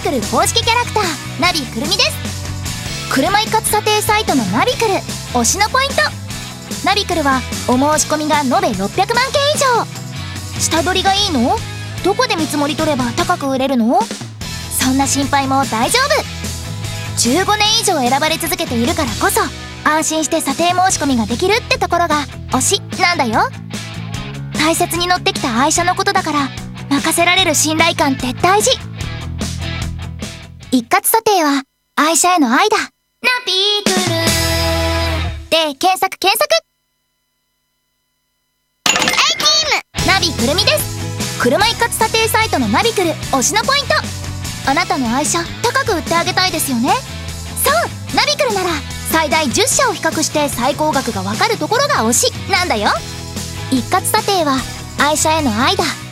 クル公式キャラクターナビくるみです。車一括査定サイトのナビクル推しのポイント。ナビクルはお申し込みが延べ600万件以上。下取りがいいの？どこで見積もり取れば高く売れるの？そんな心配も大丈夫。15年以上選ばれ続けているからこそ安心して査定申し込みができるってところが推しなんだよ。大切に乗ってきた愛車のことだから任せられる信頼感って大事。一括査定は愛車への愛だ。ナビクルで検索ナビくるみです。車一括査定サイトのナビクル推しのポイント。あなたの愛車高く売ってあげたいですよね。そう、ナビクルなら最大10社を比較して最高額がわかるところが推しなんだよ。一括査定は愛車への愛だ。